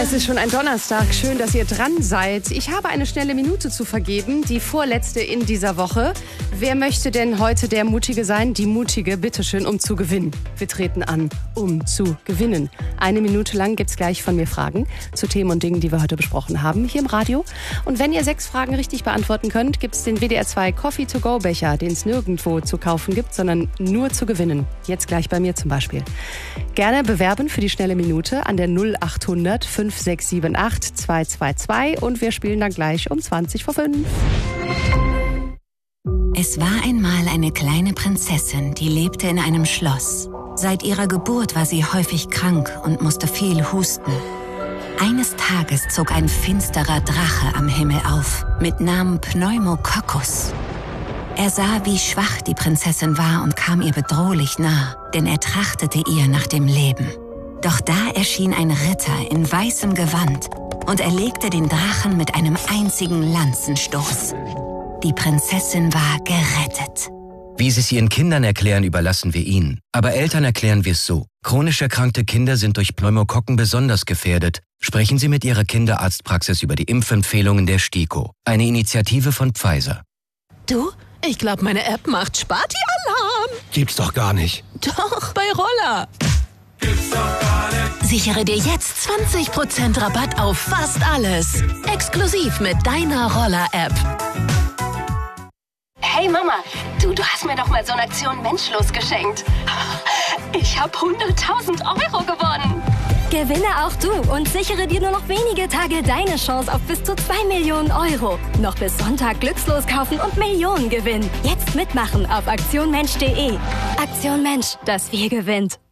Es ist schon ein Donnerstag. Schön, dass ihr dran seid. Ich habe eine schnelle Minute zu vergeben, die vorletzte in dieser Woche. Wer möchte denn heute der Mutige sein? Die Mutige, bitteschön, um zu gewinnen. Wir treten an, um zu gewinnen. Eine Minute lang gibt's gleich von mir Fragen zu Themen und Dingen, die wir heute besprochen haben, hier im Radio. Und wenn ihr 6 Fragen richtig beantworten könnt, gibt's den WDR 2 Coffee-to-go-Becher, den es nirgendwo zu kaufen gibt, sondern nur zu gewinnen. Jetzt gleich bei mir zum Beispiel. Gerne bewerben für die schnelle Minute an der 0800 5678 222 und wir spielen dann gleich um 5:20. Es war einmal eine kleine Prinzessin, die lebte in einem Schloss. Seit ihrer Geburt war sie häufig krank und musste viel husten. Eines Tages zog ein finsterer Drache am Himmel auf, mit Namen Pneumococcus. Er sah, wie schwach die Prinzessin war und kam ihr bedrohlich nah, denn er trachtete ihr nach dem Leben. Doch da erschien ein Ritter in weißem Gewand und erlegte den Drachen mit einem einzigen Lanzenstoß. Die Prinzessin war gerettet. Wie Sie es Ihren Kindern erklären, überlassen wir Ihnen. Aber Eltern erklären wir es so. Chronisch erkrankte Kinder sind durch Pneumokokken besonders gefährdet. Sprechen Sie mit Ihrer Kinderarztpraxis über die Impfempfehlungen der STIKO. Eine Initiative von Pfizer. Du, ich glaube, meine App macht Sparti-Alarm. Gibt's doch gar nicht. Doch, bei Roller. Gibt's doch gar nicht. Sichere dir jetzt 20% Rabatt auf fast alles. Exklusiv mit deiner Roller-App. Hey Mama, du hast mir doch mal so eine Aktion Menschlos geschenkt. Ich habe 100.000 Euro gewonnen. Gewinne auch du und sichere dir nur noch wenige Tage deine Chance auf bis zu 2 Millionen Euro. Noch bis Sonntag glückslos kaufen und Millionen gewinnen. Jetzt mitmachen auf aktionmensch.de. Aktion Mensch, das wir gewinnt.